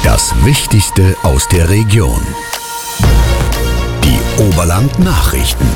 Das Wichtigste aus der Region. Die Oberland-Nachrichten.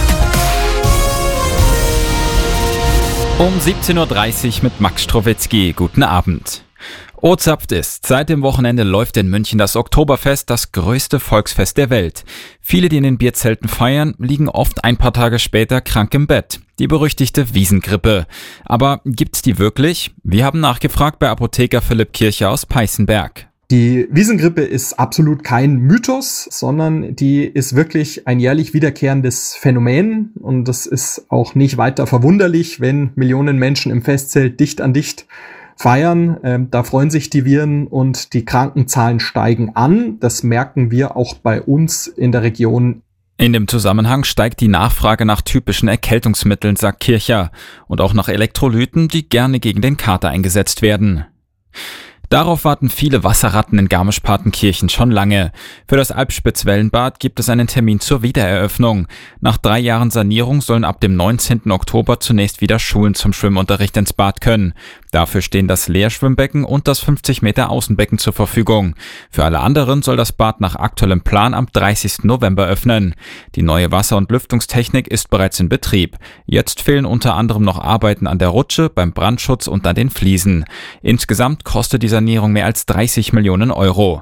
Um 17.30 Uhr mit Max Strowitzki. Guten Abend. O-Zapft ist. Seit dem Wochenende läuft in München das Oktoberfest, das größte Volksfest der Welt. Viele, die in den Bierzelten feiern, liegen oft ein paar Tage später krank im Bett. Die berüchtigte Wiesengrippe. Aber gibt's die wirklich? Wir haben nachgefragt bei Apotheker Philipp Kircher aus Peißenberg. Die Wiesengrippe ist absolut kein Mythos, sondern die ist wirklich ein jährlich wiederkehrendes Phänomen. Und das ist auch nicht weiter verwunderlich, wenn Millionen Menschen im Festzelt dicht an dicht feiern. Da freuen sich die Viren und die Krankenzahlen steigen an. Das merken wir auch bei uns in der Region. In dem Zusammenhang steigt die Nachfrage nach typischen Erkältungsmitteln, sagt Kircher. Und auch nach Elektrolyten, die gerne gegen den Kater eingesetzt werden. Darauf warten viele Wasserratten in Garmisch-Partenkirchen schon lange. Für das Alpspitz-Wellenbad gibt es einen Termin zur Wiedereröffnung. Nach 3 Jahren Sanierung sollen ab dem 19. Oktober zunächst wieder Schulen zum Schwimmunterricht ins Bad können. Dafür stehen das Leerschwimmbecken und das 50 Meter Außenbecken zur Verfügung. Für alle anderen soll das Bad nach aktuellem Plan am 30. November öffnen. Die neue Wasser- und Lüftungstechnik ist bereits in Betrieb. Jetzt fehlen unter anderem noch Arbeiten an der Rutsche, beim Brandschutz und an den Fliesen. Insgesamt kostet die Sanierung mehr als 30 Millionen Euro.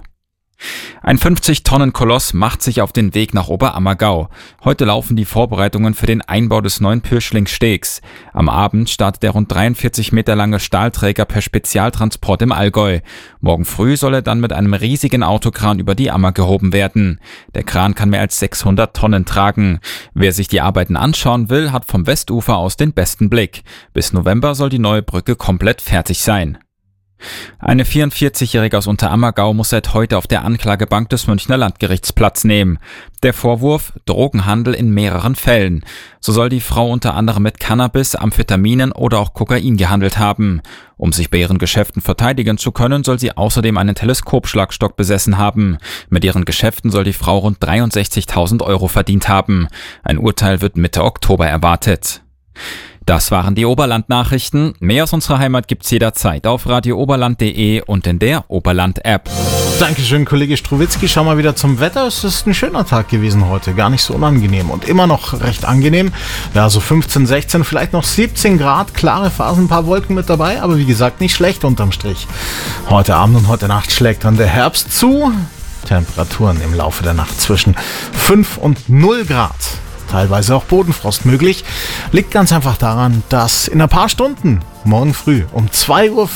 Ein 50-Tonnen-Koloss macht sich auf den Weg nach Oberammergau. Heute laufen die Vorbereitungen für den Einbau des neuen Pürschlingstegs. Am Abend startet der rund 43 Meter lange Stahlträger per Spezialtransport im Allgäu. Morgen früh soll er dann mit einem riesigen Autokran über die Ammer gehoben werden. Der Kran kann mehr als 600 Tonnen tragen. Wer sich die Arbeiten anschauen will, hat vom Westufer aus den besten Blick. Bis November soll die neue Brücke komplett fertig sein. Eine 44-Jährige aus Unterammergau muss seit heute auf der Anklagebank des Münchner Landgerichts Platz nehmen. Der Vorwurf: Drogenhandel in mehreren Fällen. So soll die Frau unter anderem mit Cannabis, Amphetaminen oder auch Kokain gehandelt haben. Um sich bei ihren Geschäften verteidigen zu können, soll sie außerdem einen Teleskopschlagstock besessen haben. Mit ihren Geschäften soll die Frau rund 63.000 Euro verdient haben. Ein Urteil wird Mitte Oktober erwartet. Das waren die Oberland-Nachrichten. Mehr aus unserer Heimat gibt's jederzeit auf radiooberland.de und in der Oberland-App. Dankeschön, Kollege Strowitzki. Schau mal wieder zum Wetter. Es ist ein schöner Tag gewesen heute. Gar nicht so unangenehm und immer noch recht angenehm. Ja, so 15, 16, vielleicht noch 17 Grad. Klare Phasen, ein paar Wolken mit dabei. Aber wie gesagt, nicht schlecht unterm Strich. Heute Abend und heute Nacht schlägt dann der Herbst zu. Temperaturen im Laufe der Nacht zwischen 5 und 0 Grad. Teilweise auch Bodenfrost möglich. Liegt ganz einfach daran, dass in ein paar Stunden, morgen früh um 2.05 Uhr,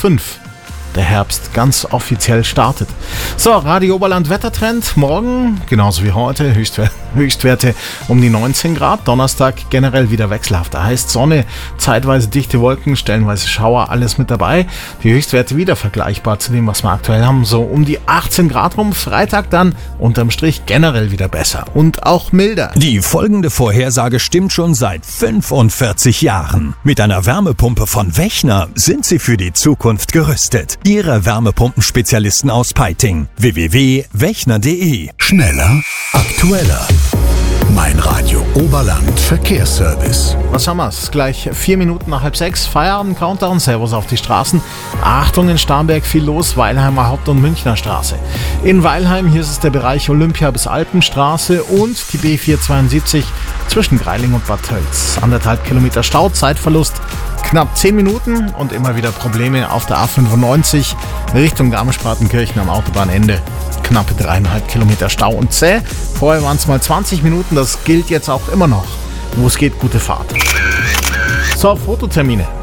der Herbst ganz offiziell startet. So, Radio Oberland Wettertrend. Morgen, genauso wie heute, Höchstwerte um die 19 Grad. Donnerstag generell wieder wechselhafter. Heißt Sonne, zeitweise dichte Wolken, stellenweise Schauer, alles mit dabei. Die Höchstwerte wieder vergleichbar zu dem, was wir aktuell haben. So um die 18 Grad rum. Freitag dann unterm Strich generell wieder besser und auch milder. Die folgende Vorhersage stimmt schon seit 45 Jahren. Mit einer Wärmepumpe von Wechner sind Sie für die Zukunft gerüstet. Ihre Wärmepumpenspezialisten aus Peiting. www.wechner.de. Schneller, aktueller. Mein Radio Oberland Verkehrsservice. Was haben wir? Es ist gleich 4 Minuten nach 5:30. Feierabend-Countdown. Servus auf die Straßen. Achtung, in Starnberg viel los. Weilheimer Haupt- und Münchner Straße. In Weilheim, hier ist es der Bereich Olympia bis Alpenstraße und die B472 zwischen Greiling und Bad Tölz. 1,5 Kilometer Stau, Zeitverlust knapp 10 Minuten und immer wieder Probleme auf der A95 Richtung Garmisch-Partenkirchen am Autobahnende. Knappe 3,5 Kilometer Stau und zäh. Vorher waren es mal 20 Minuten, das gilt jetzt auch immer noch. Wo es geht, gute Fahrt. So, Fototermine.